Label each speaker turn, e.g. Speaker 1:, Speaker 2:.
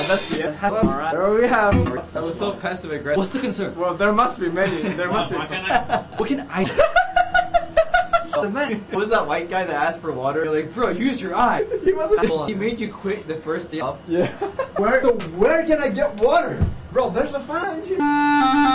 Speaker 1: that's the end.
Speaker 2: Alright. There we have.
Speaker 1: That was so passive aggressive. What's the concern?
Speaker 2: Well, there must be many. There must be.
Speaker 1: What can I?
Speaker 3: The man. What was that white guy that asked for water?
Speaker 1: You're like, bro, use your eye.
Speaker 2: He wasn't.
Speaker 1: He made you quit the first day off.
Speaker 2: Yeah. Where can I get water? Bro, there's a fountain.